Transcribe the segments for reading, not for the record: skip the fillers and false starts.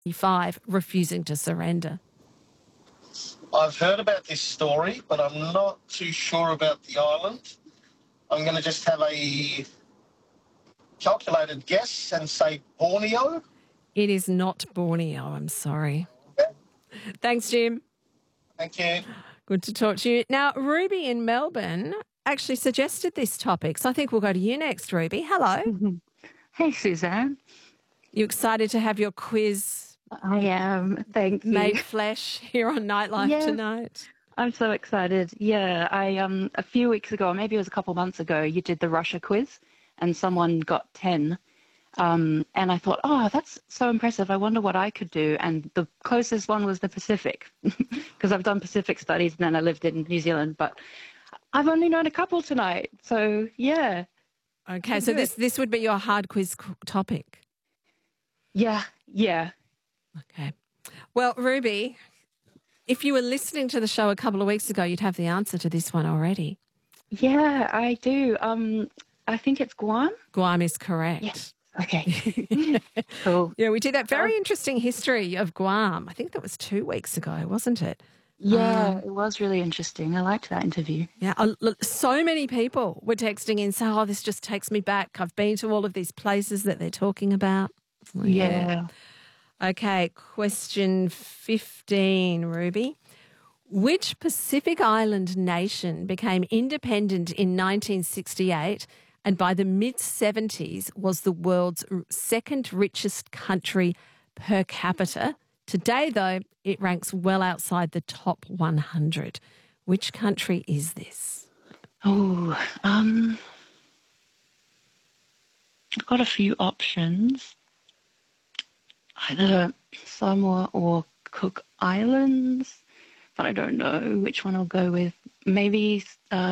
five refusing to surrender. I've heard about this story, but I'm not too sure about the island. I'm going to just have a calculated guess and say Borneo. It is not Borneo, I'm sorry. Thanks, Jim. Thank you. Good to talk to you. Now, Ruby in Melbourne actually suggested this topic, so I think we'll go to you next, Ruby. Hello. Hey, Suzanne. You excited to have your quiz I am. Thank you. made flesh here on Nightlife tonight? I'm so excited. Yeah, a few weeks ago, maybe it was a couple months ago, you did the Russia quiz and someone got 10. And I thought, oh, that's so impressive. I wonder what I could do. And the closest one was the Pacific, because I've done Pacific studies and then I lived in New Zealand, but I've only known a couple tonight. So, yeah. Okay, so this would be your hard quiz topic. Yeah. Okay. Well, Ruby, if you were listening to the show a couple of weeks ago, you'd have the answer to this one already. Yeah, I do. I think it's Guam. Guam is correct. Yes. Okay. Cool. Yeah, we did that very interesting history of Guam. I think that was 2 weeks ago, wasn't it? Yeah, it was really interesting. I liked that interview. Yeah, so many people were texting in saying, oh, this just takes me back. I've been to all of these places that they're talking about. Yeah. Okay, question 15, Ruby. Which Pacific Island nation became independent in 1968 and by the mid-70s was the world's second richest country per capita? Today, though, it ranks well outside the top 100. Which country is this? Oh, I've got a few options. Either Samoa or Cook Islands, but I don't know which one I'll go with. Maybe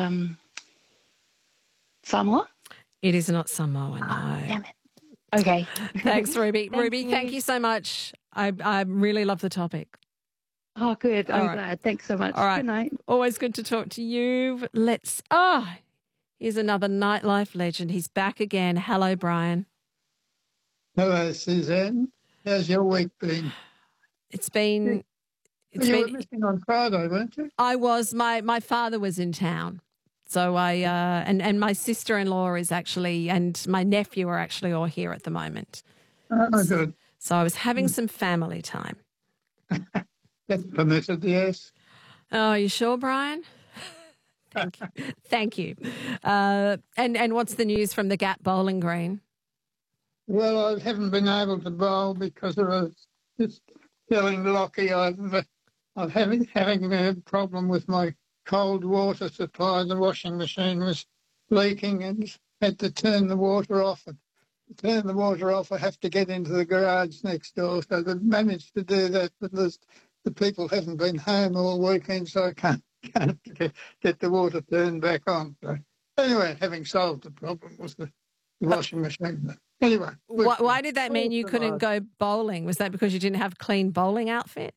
Samoa? It is not Samoa, no. Oh, damn it. Okay. Thanks, Ruby. Ruby, thank you so much. I really love the topic. Oh, good. I'm glad. Thanks so much. All right. Good night. Always good to talk to you. Here's another Nightlife legend. He's back again. Hello, Brian. Hello, Suzanne. How's your week been? You were missing on Friday, weren't you? I was. My father was in town. So and my sister-in-law is actually, and my nephew are actually all here at the moment. Oh, good. So I was having some family time. That's permitted, yes. Oh, you sure, Brian? Thank you. Thank you. And what's the news from the Gap Bowling Green? Well, I haven't been able to bowl because I was just feeling lucky. I'm having a problem with my cold water supply. The washing machine was leaking and had to turn the water off. And to turn the water off, I have to get into the garage next door. So they've managed to do that, but the people haven't been home all weekend, so I can't get the water turned back on. So anyway, having solved the problem was the washing machine. Anyway. Why did that mean you couldn't go bowling? Was that because you didn't have a clean bowling outfit?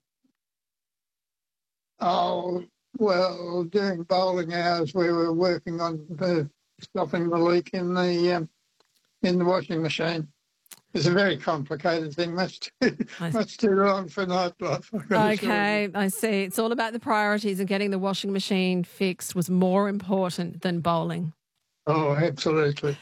Oh, well, during bowling hours, we were working on stopping the leak in the washing machine. It's a very complicated thing, much too long for Nightlife. Okay, I see. It's all about the priorities, and getting the washing machine fixed was more important than bowling. Oh, absolutely.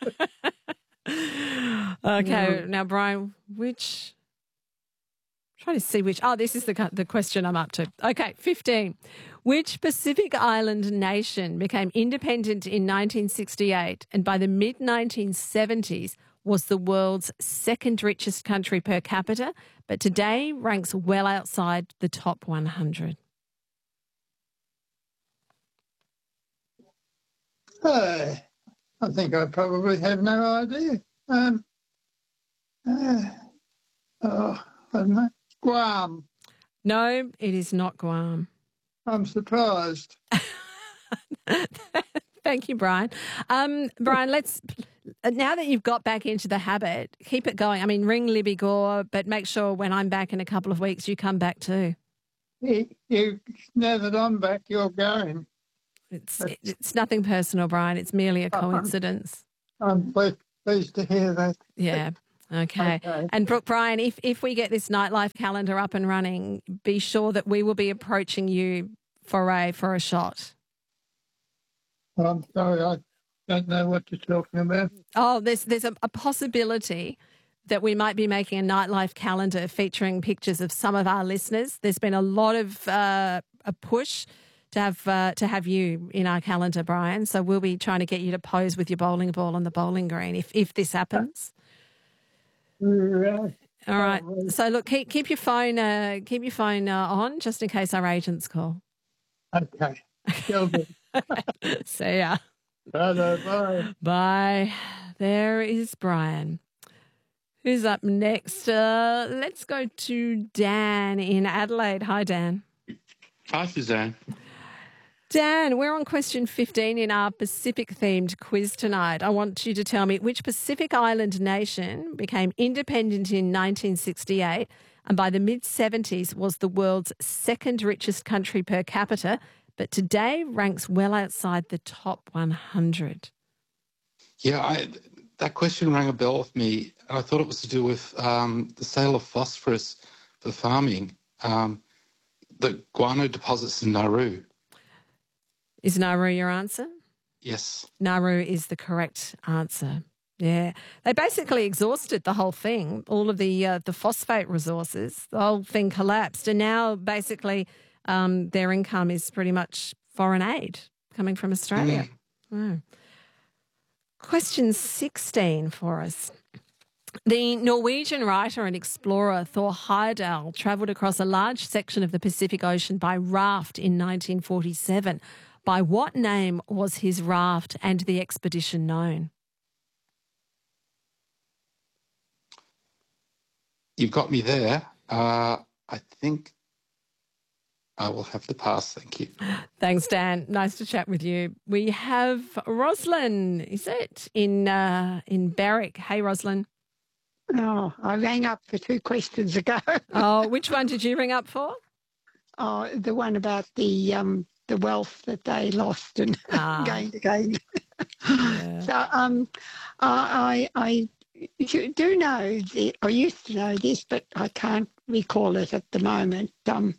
Okay, now, Brian, trying to see which. Oh, this is the question I'm up to. Okay, 15. Which Pacific Island nation became independent in 1968 and by the mid-1970s was the world's second richest country per capita, but today ranks well outside the top 100? I think I probably have no idea. I don't know. Guam. No, it is not Guam. I'm surprised. Thank you, Brian. Brian, now that you've got back into the habit, keep it going. I mean, ring Libby Gore, but make sure when I'm back in a couple of weeks, you come back too. Now that I'm back, you're going. It's nothing personal, Brian. It's merely a coincidence. I'm pleased to hear that. Yeah. Okay. Okay. And Brooke, Brian, if we get this nightlife calendar up and running, be sure that we will be approaching you for a shot. I'm sorry, I don't know what you're talking about. Oh, there's a possibility that we might be making a nightlife calendar featuring pictures of some of our listeners. There's been a lot of a push to have you in our calendar, Brian. So we'll be trying to get you to pose with your bowling ball on the bowling green if this happens. Right. All right. So look, keep your phone on just in case our agents call. Okay. Still good. See ya. Bye. Bye. There is Brian. Who's up next? Let's go to Dan in Adelaide. Hi, Dan. Hi, Suzanne. Dan, we're on question 15 in our Pacific-themed quiz tonight. I want you to tell me which Pacific Island nation became independent in 1968 and by the mid-70s was the world's second richest country per capita, but today ranks well outside the top 100. Yeah, that question rang a bell with me. I thought it was to do with the sale of phosphorus for farming, the guano deposits in Nauru. Is Nauru your answer? Yes. Nauru is the correct answer. Yeah. They basically exhausted the whole thing, all of the phosphate resources. The whole thing collapsed. And now basically their income is pretty much foreign aid coming from Australia. Oh. Question 16 for us. The Norwegian writer and explorer Thor Heyerdahl travelled across a large section of the Pacific Ocean by raft in 1947. By what name was his raft and the expedition known? You've got me there. I think I will have to pass. Thank you. Thanks, Dan. Nice to chat with you. We have Roslyn, is it, in Berwick. Hey, Roslyn. Oh, I rang up for 2 questions ago. Oh, which one did you ring up for? Oh, the one about the wealth that they lost and gained again. Yeah. So I do know I used to know this, but I can't recall it at the moment.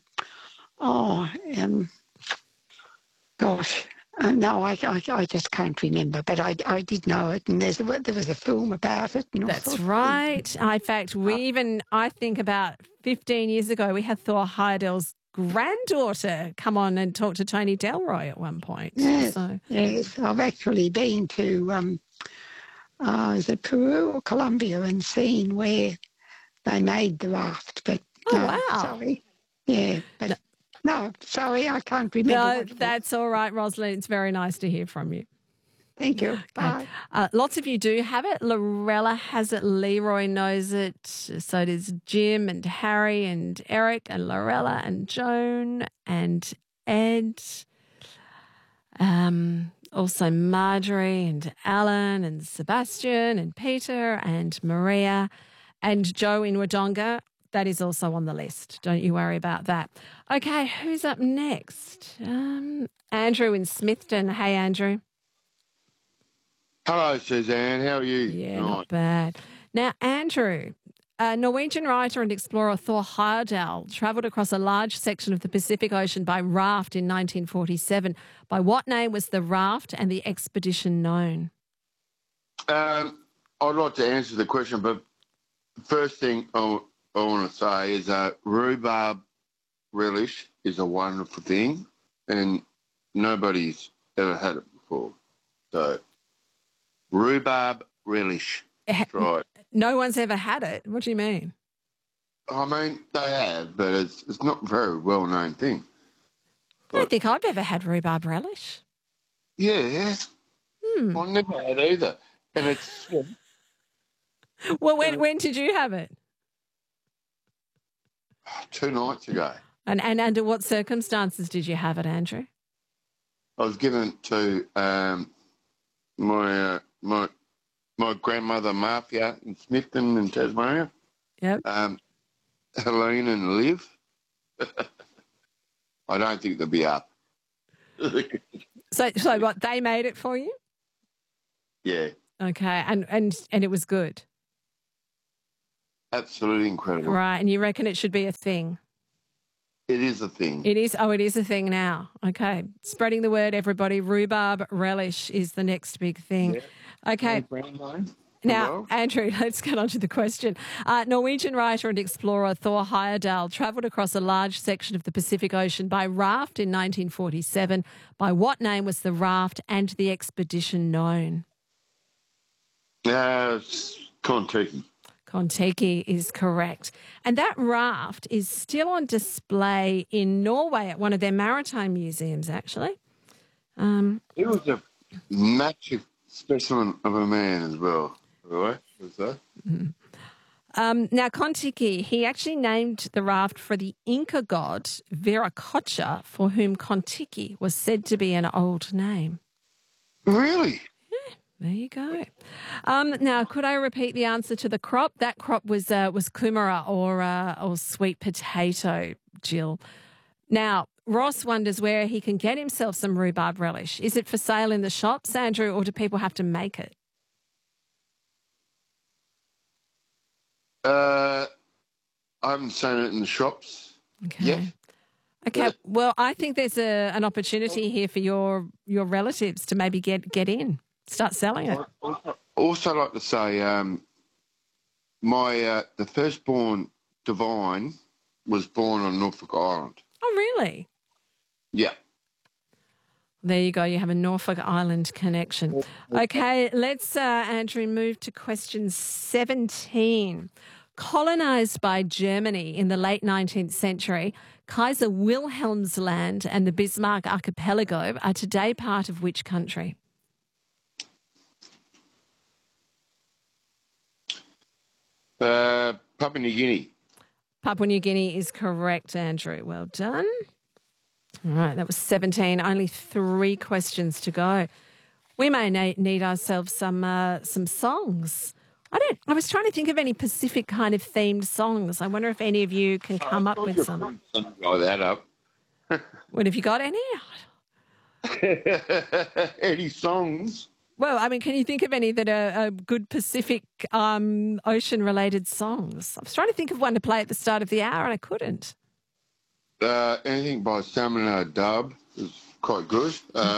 Gosh. No, I just can't remember, but I did know it, and there was a film about it. And That's right. In fact, I think about 15 years ago, we had Thor Heyerdahl's granddaughter come on and talk to Tony Delroy at one point. Yes, yes. I've actually been to, is it Peru or Colombia, and seen where they made the raft. But wow. Sorry. Yeah, but no, sorry, I can't remember. No, that's all right, Rosalind. It's very nice to hear from you. Thank you. Bye. Lots of you do have it. Lorella has it. Leroy knows it. So does Jim and Harry and Eric and Lorella and Joan and Ed. Also Marjorie and Alan and Sebastian and Peter and Maria and Joe in Wodonga. That is also on the list. Don't you worry about that. Okay, who's up next? Andrew in Smithton. Hey, Andrew. Hello, Suzanne. How are you? Yeah, not bad. Now, Andrew, Norwegian writer and explorer Thor Heyerdahl travelled across a large section of the Pacific Ocean by raft in 1947. By what name was the raft and the expedition known? I'd like to answer the question, but first thing I want to say is rhubarb relish is a wonderful thing, and nobody's ever had it before. So, rhubarb relish. That's right. No one's ever had it. What do you mean? I mean, they have, but it's not a very well-known thing. I don't think I've ever had rhubarb relish. Yeah. I never had either. And it's... Well, when did you have it? 2 nights ago. And under what circumstances did you have it, Andrew? I was given it to my grandmother Marcia in Smithton in Tasmania. Yep. Helene and Liv. I don't think they'll be up. So what, they made it for you? Yeah. Okay, and it was good. Absolutely incredible. Right, and you reckon it should be a thing? It is a thing. It is. Oh, it is a thing now. Okay. Spreading the word, everybody. Rhubarb relish is the next big thing. Yeah. Okay. Now, Andrew, let's get on to the question. Norwegian writer and explorer Thor Heyerdahl travelled across a large section of the Pacific Ocean by raft in 1947. By what name was the raft and the expedition known? Kon-Tiki. Kon-Tiki is correct. And that raft is still on display in Norway at one of their maritime museums, actually. It was a massive specimen of a man as well, right? Was that? Now, Kon-Tiki, he actually named the raft for the Inca god Viracocha, for whom Kon-Tiki was said to be an old name. Really? There you go. Now, could I repeat the answer to the crop? That crop was kumara or sweet potato, Jill. Now, Ross wonders where he can get himself some rhubarb relish. Is it for sale in the shops, Andrew, or do people have to make it? I haven't seen it in the shops. Okay. Yet. Okay. Well, I think there's an opportunity here for your relatives to maybe get in, start selling it. Also, like to say, the firstborn Divine was born on Norfolk Island. Oh, really? Yeah. There you go. You have a Norfolk Island connection. Okay, let's, Andrew, move to question 17. Colonised by Germany in the late 19th century, Kaiser Wilhelm's land and the Bismarck Archipelago are today part of which country? Papua New Guinea. Papua New Guinea is correct, Andrew. Well done. All right, that was 17. Only 3 questions to go. We may need ourselves some songs. I was trying to think of any Pacific kind of themed songs. I wonder if any of you can come up with some. Blow that up. What, have you got any? Any songs? Well, I mean, can you think of any that are good Pacific Ocean-related songs? I was trying to think of one to play at the start of the hour and I couldn't. Anything by Salmon Dub is quite good.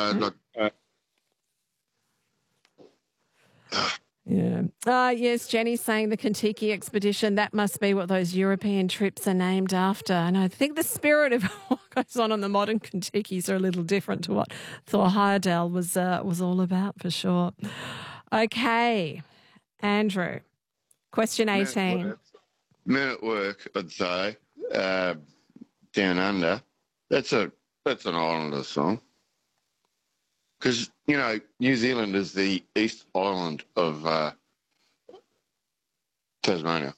Yes, Jenny's saying the Kon-Tiki expedition, that must be what those European trips are named after. And I think the spirit of what goes on the modern Kon-Tikis are a little different to what Thor Heyerdahl was all about, for sure. Okay, Andrew, question 18. Men at Work, I'd say, Down Under. That's an Islander song. Because, New Zealand is the East Island of Tasmania.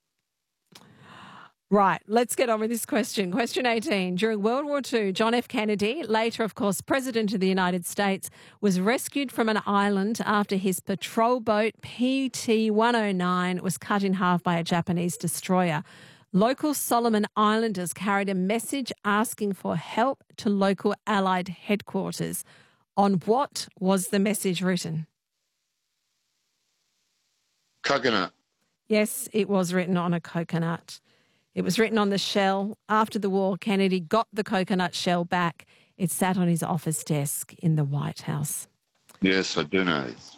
Right, let's get on with this question. Question 18. During World War II, John F. Kennedy, later, of course, President of the United States, was rescued from an island after his patrol boat PT-109 was cut in half by a Japanese destroyer. Local Solomon Islanders carried a message asking for help to local Allied headquarters. On what was the message written? Coconut. Yes, it was written on a coconut. It was written on the shell. After the war, Kennedy got the coconut shell back. It sat on his office desk in the White House. Yes, I do know this.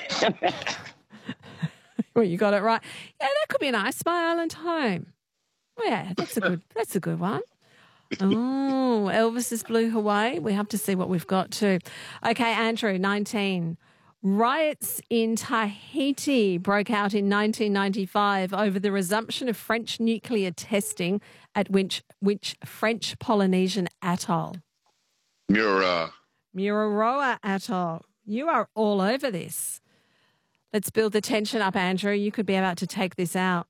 Well, you got it right. Yeah, that could be an I Spy Island home. Oh, yeah, that's a good one. Oh, Elvis's Blue Hawaii. We have to see what we've got too. Okay, Andrew, 19. Riots in Tahiti broke out in 1995 over the resumption of French nuclear testing at which French Polynesian atoll? Mururoa Atoll. You are all over this. Let's build the tension up, Andrew. You could be about to take this out.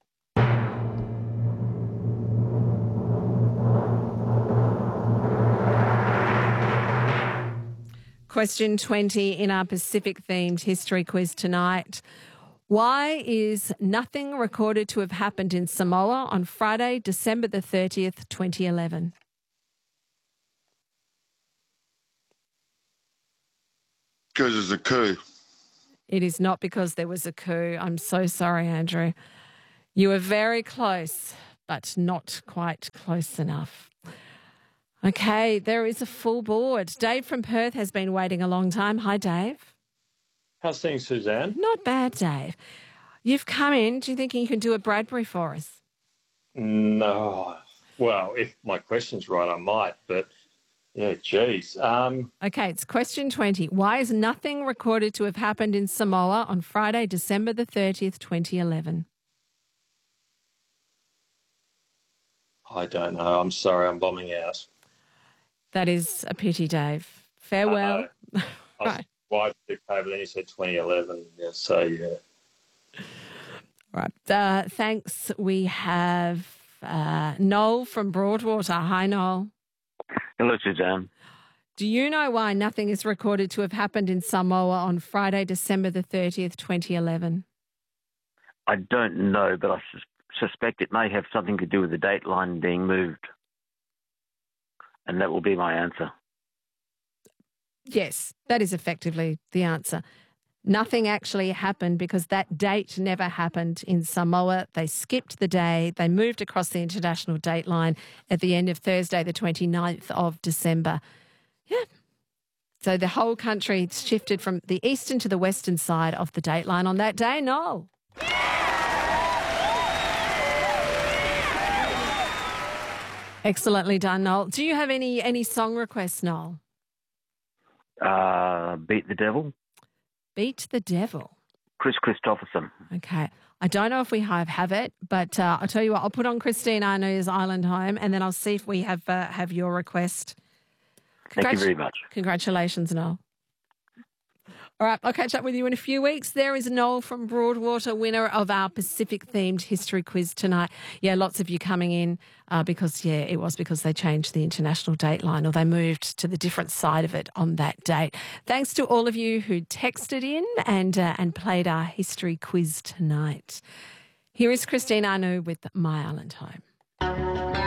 Question 20 in our Pacific-themed history quiz tonight. Why is nothing recorded to have happened in Samoa on Friday, December the 30th, 2011? Because there's a coup. It is not because there was a coup. I'm so sorry, Andrew. You were very close, but not quite close enough. Okay, there is a full board. Dave from Perth has been waiting a long time. Hi, Dave. How's things, Suzanne? Not bad, Dave. You've come in. Do you think you can do a Bradbury for us? No. Well, if my question's right, I might, but yeah, geez. Okay, it's question 20. Why is nothing recorded to have happened in Samoa on Friday, December the 30th, 2011? I don't know. I'm sorry, I'm bombing out. That is a pity, Dave. Farewell. Right. Why did but then you said 2011. Yeah, so yeah. Right. Thanks. We have Noel from Broadwater. Hi, Noel. Hello, Suzanne. Do you know why nothing is recorded to have happened in Samoa on Friday, December the 30th, 2011? I don't know, but I suspect it may have something to do with the date line being moved. And that will be my answer. Yes, that is effectively the answer. Nothing actually happened because that date never happened in Samoa. They skipped the day. They moved across the international date line at the end of Thursday, the 29th of December. Yeah. So the whole country shifted from the eastern to the western side of the date line on that day. Noel. Excellently done, Noel. Do you have any song requests, Noel? Beat the Devil. Beat the Devil. Chris Christopherson. Okay. I don't know if we have it, but I'll tell you what, I'll put on Christine Arno's Island Home and then I'll see if we have your request. Thank you very much. Congratulations, Noel. All right, I'll catch up with you in a few weeks. There is Noel from Broadwater, winner of our Pacific-themed history quiz tonight. Yeah, lots of you coming in because they changed the international date line or they moved to the different side of it on that date. Thanks to all of you who texted in and played our history quiz tonight. Here is Christine Anu with My Island Home.